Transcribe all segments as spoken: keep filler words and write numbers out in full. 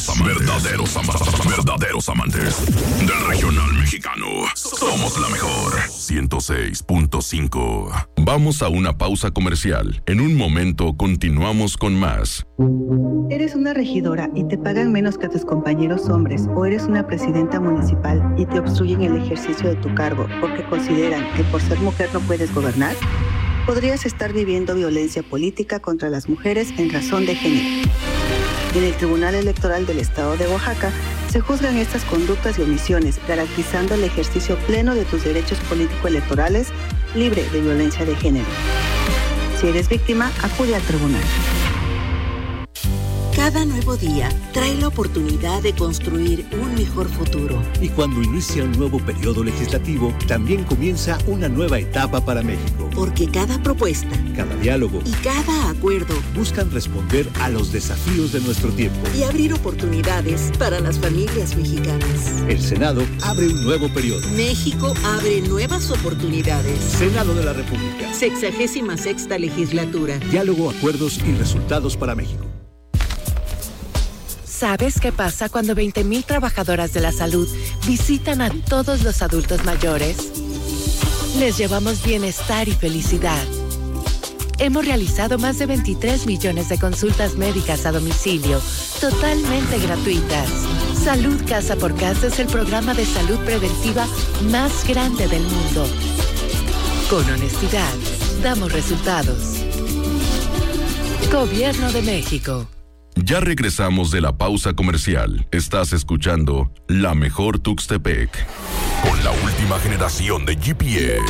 Verdaderos, ama- verdaderos amantes del regional mexicano. Somos la mejor. ciento seis punto cinco. Vamos a una pausa comercial. En un momento continuamos con más. ¿Eres una regidora y te pagan menos que a tus compañeros hombres? ¿O eres una presidenta municipal y te obstruyen el ejercicio de tu cargo porque consideran que por ser mujer no puedes gobernar? Podrías estar viviendo violencia política contra las mujeres en razón de género. En el Tribunal Electoral del Estado de Oaxaca se juzgan estas conductas y omisiones, garantizando el ejercicio pleno de tus derechos político-electorales libre de violencia de género. Si eres víctima, acude al tribunal. Cada nuevo día trae la oportunidad de construir un mejor futuro. Y cuando inicia un nuevo periodo legislativo, también comienza una nueva etapa para México. Porque cada propuesta, cada diálogo y cada acuerdo buscan responder a los desafíos de nuestro tiempo y abrir oportunidades para las familias mexicanas. El Senado abre un nuevo periodo. México abre nuevas oportunidades. Senado de la República. Sexagésima sexta legislatura. Diálogo, acuerdos y resultados para México. ¿Sabes qué pasa cuando veinte mil trabajadoras de la salud visitan a todos los adultos mayores? Les llevamos bienestar y felicidad. Hemos realizado más de veintitrés millones de consultas médicas a domicilio, totalmente gratuitas. Salud Casa por Casa es el programa de salud preventiva más grande del mundo. Con honestidad, damos resultados. Gobierno de México. Ya regresamos de la pausa comercial. Estás escuchando La Mejor Tuxtepec. Con la última generación de G P S.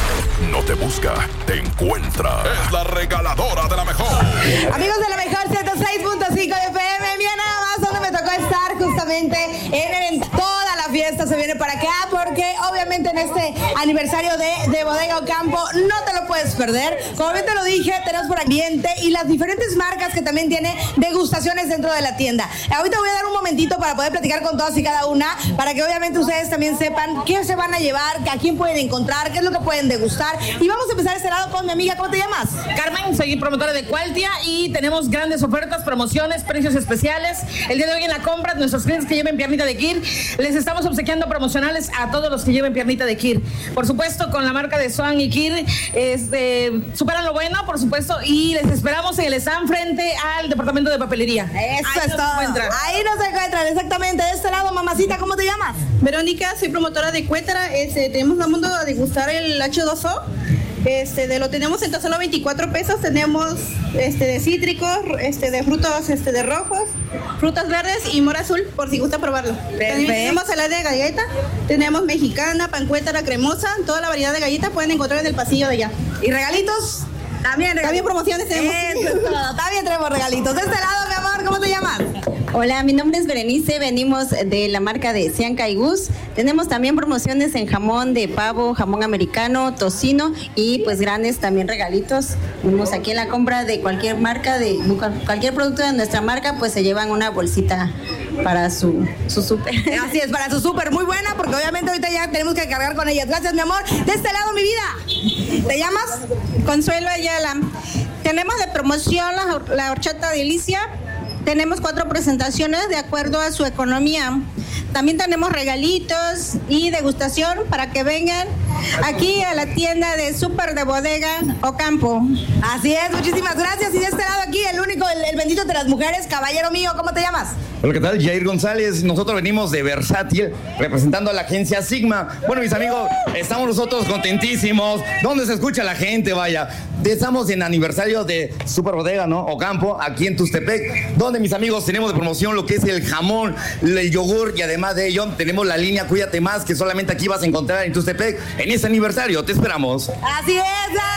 No te busca, te encuentra. Es la regaladora de la mejor. Amigos de la mejor ciento seis punto cinco de F M. Mira nada más donde me tocó estar justamente en el, toda la fiesta se viene para acá porque obviamente en este aniversario de, de Bodega Ocampo no te lo puedes perder. Como bien te lo dije, tenemos por ambiente y las diferentes marcas que también tiene degustaciones dentro de la tienda. Ahorita voy a dar un momentito para poder platicar con todas y cada una, para que obviamente ustedes también sepan qué se van a llevar, a quién pueden encontrar, qué es lo que pueden degustar. Y vamos a empezar este lado con mi amiga. ¿Cómo te llamas? Carmen, soy promotora de Qualtia y tenemos grandes ofertas, promociones, precios especiales. El día de hoy en la compra, nuestros clientes que lleven piernita de Kir, les estamos obsequiando promocionales a todos los que lleven piernita de Kir. Por supuesto, con la marca de Swan y Kir, este, superan lo bueno, por supuesto, y les esperamos en el stand frente al departamento de papelería. Eso Ahí es todo. Ahí nos encuentran, exactamente. De este lado, mamacita, ¿cómo te llamas? Verónica, soy promotora de Cuétara. Este, tenemos la mundo a degustar el H dos O. Este, de lo tenemos en tan solo veinticuatro pesos. Tenemos este de cítricos, este de frutos este de rojos, frutas verdes y mora azul, por si gusta probarlo. También tenemos helado de galleta, tenemos mexicana, pancuétara cremosa, toda la variedad de galletas pueden encontrar en el pasillo de allá. ¿Y regalitos? También, regalitos. También promociones tenemos. Eso es todo. También tenemos regalitos. De este lado, mi amor, ¿cómo te llamas? Hola, mi nombre es Berenice, venimos de la marca de Cianca y Gus. Tenemos también promociones en jamón de pavo, jamón americano, tocino y pues grandes también regalitos. Vemos aquí en la compra de cualquier marca, de cualquier producto de nuestra marca, pues se llevan una bolsita para su, su súper. Así es, para su súper, muy buena, porque obviamente ahorita ya tenemos que cargar con ellas. Gracias, mi amor. De este lado, mi vida. ¿Te llamas? Consuelo Ayala. Tenemos de promoción la, la horchata delicia. Tenemos cuatro presentaciones de acuerdo a su economía. También tenemos regalitos y degustación para que vengan aquí a la tienda de Súper de Bodega Ocampo. Así es, muchísimas gracias. Y de este lado aquí, el único, el, el bendito de las mujeres, caballero mío, ¿cómo te llamas? Hola, ¿qué tal? Jair González. Nosotros venimos de Versátil, representando a la agencia Sigma. Bueno, mis amigos, estamos nosotros contentísimos. ¿Dónde se escucha la gente? Vaya, estamos en aniversario de Súper Bodega, ¿no? Ocampo, aquí en Tuxtepec, donde, mis amigos, tenemos de promoción lo que es el jamón, el yogur y además de ello tenemos la línea Cuídate Más, que solamente aquí vas a encontrar en Tuxtepec en este aniversario. Te esperamos. Así es,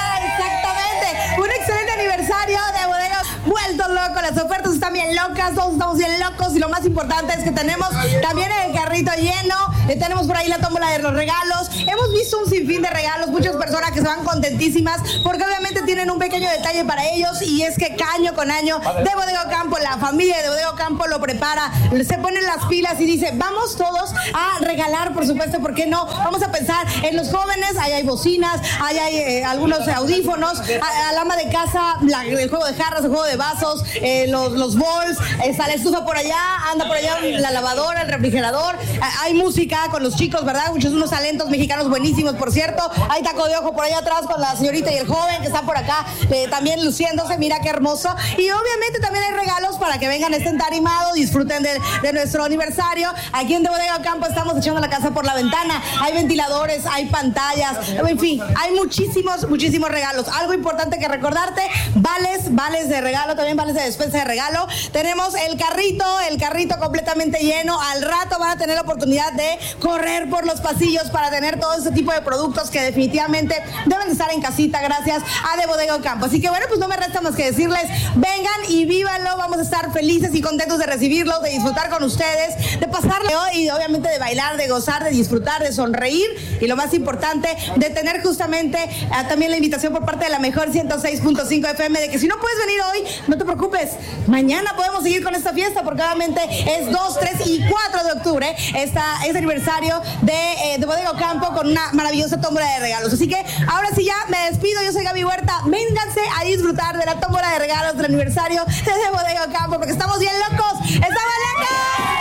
exactamente. Un excelente aniversario de Bodega vuelto loco. Las ofertas están bien locas, todos estamos bien locos y lo más importante es que tenemos también el carrito lleno. Eh, tenemos por ahí la tómbola de los regalos. Hemos visto un sinfín de regalos, muchas personas que se van contentísimas porque obviamente tienen un pequeño detalle para ellos y es que año con año de Bodega Ocampo, la familia de Bodega Ocampo lo prepara, se ponen las pilas y dice, vamos todos a regalar, por supuesto, ¿por qué no? Vamos a pensar en los jóvenes, ahí hay bocinas, ahí hay eh, algunos audífonos, a, al ama de casa, la, el juego de jarras, el juego de vasos, eh, los, los bowls, está la estufa por allá, anda por allá la lavadora, el refrigerador, eh, hay música con los chicos, ¿verdad? Muchos unos talentos mexicanos buenísimos, por cierto. Hay taco de ojo por allá atrás con la señorita y el joven que están por acá eh, también luciéndose, mira qué hermoso. Y obviamente también hay regalos para que vengan, estén animados, disfruten de, de nuestro aniversario. Aquí en De Bodega Ocampo estamos echando la casa por la ventana. Hay ventiladores, hay pantallas, en fin, hay muchísimos, muchísimos regalos. Algo importante que recordarte, vales, vales de regalo, también vales de despensa de regalo. Tenemos el carrito, el carrito completamente lleno. Al rato van a tener la oportunidad de correr por los pasillos para tener todo ese tipo de productos que definitivamente deben de estar en casita gracias a De Bodega Ocampo. Así que bueno, pues no me resta más que decirles, vengan y vívanlo, vamos a estar felices y contentos de recibirlos, de disfrutar con ustedes, de pasarlo y obviamente de bailar, de gozar, de disfrutar, de sonreír y lo más importante, de tener justamente eh, también la invitación por parte de la mejor ciento seis punto cinco F M de que si no puedes venir hoy, no te preocupes, mañana podemos seguir con esta fiesta porque obviamente es dos, tres y cuatro de octubre, esta, este aniversario de, eh, de Bodega Ocampo con una maravillosa tómbola de regalos. Así que ahora sí ya me despido, yo soy Gaby Huerta, vénganse a disfrutar de la tómbola de regalos del aniversario de, de Bodega Ocampo porque estamos bien locos, ¡estamos locos!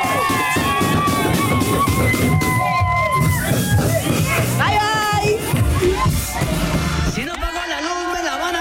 Bye bye. Si no pongo la luz me la van a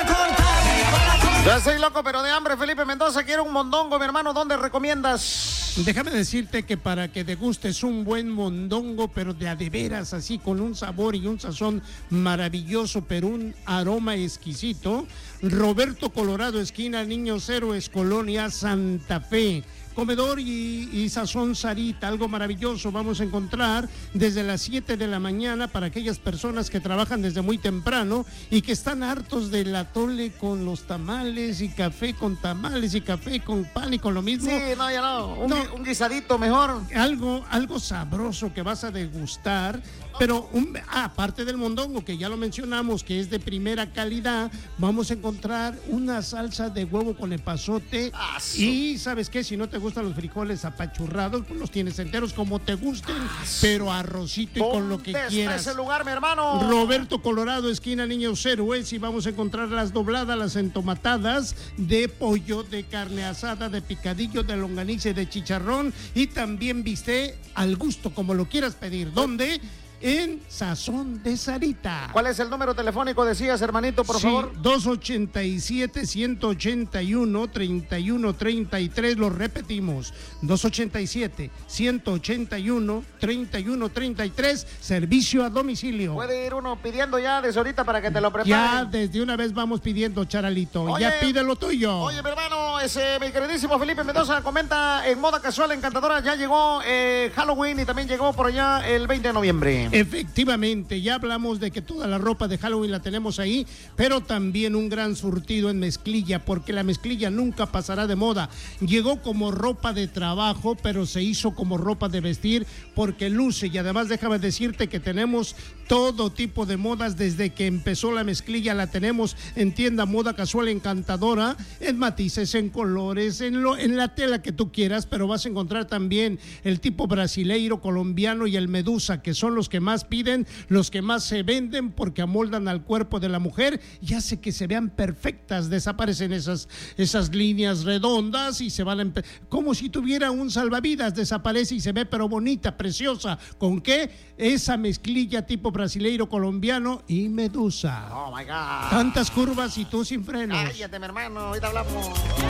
cortar. Yo soy loco pero de hambre. Felipe Mendoza quiere un mondongo, mi hermano, ¿dónde recomiendas? Déjame decirte que para que degustes un buen mondongo, pero de a de veras, así con un sabor y un sazón maravilloso, pero un aroma exquisito, Roberto Colorado, esquina Niños Héroes, Colonia Santa Fe. Comedor y, y sazón Sarita, algo maravilloso vamos a encontrar desde las siete de la mañana para aquellas personas que trabajan desde muy temprano y que están hartos del atole con los tamales y café con tamales y café con pan y con lo mismo. Sí, no, ya no, un, no, un guisadito mejor. Algo, algo sabroso que vas a degustar, pero un, ah, aparte del mondongo que ya lo mencionamos que es de primera calidad, vamos a encontrar una salsa de huevo con epazote ah, y ¿sabes qué? Si no te gustan los frijoles apachurrados, pues los tienes enteros como te gusten, ah, pero arrocito y con lo que quieras. Ese lugar, mi hermano? Roberto Colorado, esquina Niños Héroes, y vamos a encontrar las dobladas, las entomatadas de pollo, de carne asada, de picadillo, de longaniza y de chicharrón, y también bistec al gusto, como lo quieras pedir. ¿Dónde? En Sazón de Sarita. ¿Cuál es el número telefónico, decías, hermanito, por sí, favor? dos ochenta y siete, ciento ochenta y uno, treinta y uno treinta y tres, lo repetimos, dos ochenta y siete, ciento ochenta y uno, treinta y uno treinta y tres, servicio a domicilio. Puede ir uno pidiendo ya desde ahorita para que te lo preparen. Ya desde una vez vamos pidiendo, Charalito, oye, ya pide lo tuyo. Oye, mi hermano, ese, mi queridísimo Felipe Mendoza comenta en Moda Casual Encantadora, ya llegó eh, Halloween y también llegó por allá el veinte de noviembre. Efectivamente, ya hablamos de que toda la ropa de Halloween la tenemos ahí, pero también un gran surtido en mezclilla, porque la mezclilla nunca pasará de moda. Llegó como ropa de trabajo, pero se hizo como ropa de vestir porque luce, y además déjame decirte que tenemos todo tipo de modas desde que empezó la mezclilla, la tenemos en tienda Moda Casual Encantadora, en matices, en colores, en, lo, en la tela que tú quieras, pero vas a encontrar también el tipo brasileiro, colombiano y el medusa, que son los que más piden, los que más se venden porque amoldan al cuerpo de la mujer y hace que se vean perfectas, desaparecen esas, esas líneas redondas y se van a empe- como si tuviera un salvavidas, desaparece y se ve pero bonita, preciosa. ¿Con qué? Esa mezclilla tipo brasileiro, colombiano y medusa. Oh my God. Tantas curvas y tú sin frenos. Cállate, mi hermano, ahorita hablamos.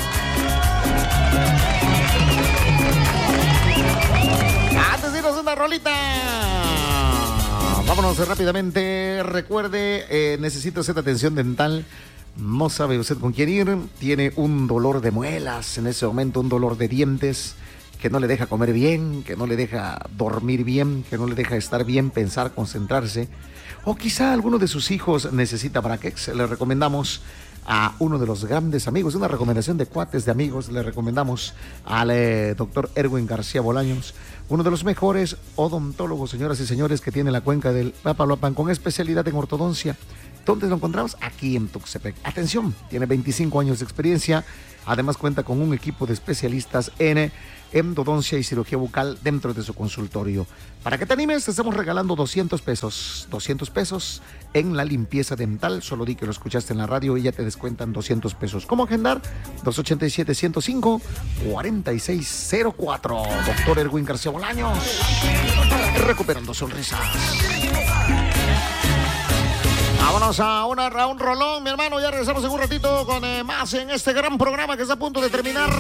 Antes de irnos una rolita, vámonos rápidamente. Recuerde, eh, necesita usted atención dental. No sabe usted con quién ir. Tiene un dolor de muelas en ese momento, un dolor de dientes que no le deja comer bien, que no le deja dormir bien, que no le deja estar bien, pensar, concentrarse. O quizá alguno de sus hijos necesita brackets. Le recomendamos a uno de los grandes amigos, una recomendación de cuates de amigos, le recomendamos al eh, doctor Erwin García Bolaños, uno de los mejores odontólogos, señoras y señores, que tiene la cuenca del Papaloapan, con especialidad en ortodoncia. ¿Dónde lo encontramos? Aquí en Tuxtepec. Atención, tiene veinticinco años de experiencia. Además cuenta con un equipo de especialistas en endodoncia y cirugía bucal dentro de su consultorio. Para que te animes, te estamos regalando doscientos pesos. doscientos pesos en la limpieza dental. Solo di que lo escuchaste en la radio y ya te descuentan doscientos pesos. ¿Cómo agendar? dos ochenta y siete, ciento cinco, cuarenta y seis cero cuatro. Doctor Erwin García Bolaños. Recuperando sonrisas. Vámonos a, una, a un rolón, mi hermano. Ya regresamos en un ratito con eh, más en este gran programa que está a punto de terminar.